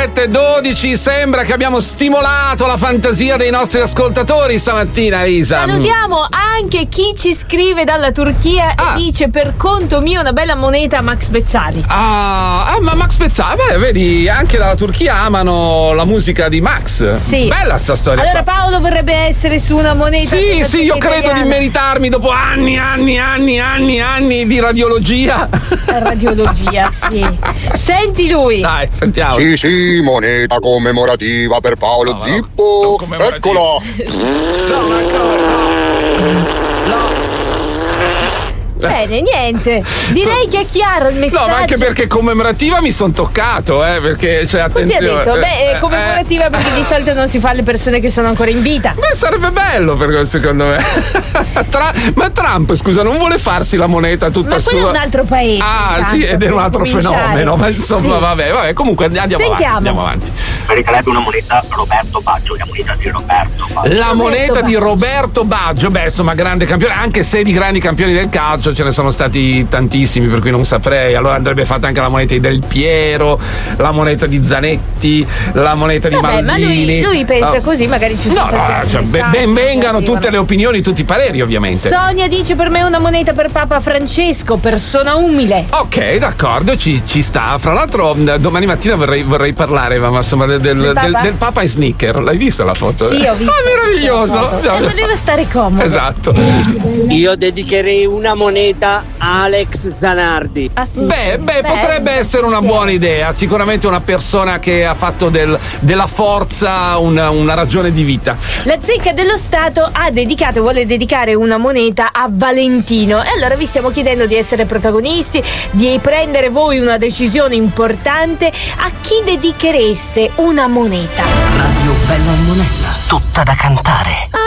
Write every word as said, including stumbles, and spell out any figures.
sette e dodici, sembra che abbiamo stimolato la fantasia dei nostri ascoltatori stamattina, Isa. Salutiamo anche chi ci scrive dalla Turchia ah. e dice: per conto mio una bella moneta a Max Pezzali. Ah, ah ma Max Pezzali, beh, vedi, anche dalla Turchia amano la musica di Max. Sì. Bella sta storia. Allora qua. Paolo vorrebbe essere su una moneta. Sì, sì, io credo italiana. di meritarmi dopo anni, anni, anni, anni, anni di radiologia. Radiologia, sì. Senti lui. Dai, sentiamo. Sì, sì, moneta commemorativa per Paolo no, Zippo. No, eccola. No, ma no. No. Bene, niente. Direi che è chiaro il messaggio. No, ma anche perché commemorativa mi sono toccato, eh, perché cioè attenzione. Così ha detto, beh, è commemorativa eh, perché di solito non si fa alle persone che sono ancora in vita. Beh, sarebbe bello per, secondo me. Tra, ma Trump, scusa, non vuole farsi la moneta tutta ma sua. Ma quello è un altro paese. Ah, sì, ed è un altro cominciare. fenomeno, ma insomma, sì. vabbè, vabbè, comunque andiamo Sentiamo. avanti, andiamo avanti. Meriterebbe una moneta Roberto Baggio, la moneta di Roberto Baggio. La moneta di Roberto Baggio, beh, insomma, grande campione, anche se di grandi campioni del calcio ce ne sono stati tantissimi, per cui non saprei. Allora andrebbe fatta anche la moneta di Del Piero, la moneta di Zanetti, la moneta di Vabbè, Maldini. Ma lui, lui pensa no. così, magari ci sono. No, no, cioè, ben vengano tutte le opinioni, tutti i pareri, ovviamente. Sonia dice: per me una moneta per Papa Francesco, persona umile. Ok, d'accordo, ci, ci sta. Fra l'altro, domani mattina vorrei, vorrei parlare, ma insomma, del, del, Papa? del, del Papa in sneaker. L'hai vista la foto? Sì, ho visto. Ah, meraviglioso. Eh, voleva stare comodo. Esatto. Io dedicherei una moneta a Alex Zanardi. Ah, sì. Beh, beh, beh, potrebbe essere una sì. buona idea. Sicuramente una persona che ha fatto del, della forza una, una ragione di vita. La zecca dello Stato ha dedicato, vuole dedicare una moneta a Valentino. E allora vi stiamo chiedendo di essere protagonisti, di prendere voi una decisione importante. A chi dedichereste una moneta? Radio Bella Monella, tutta da cantare.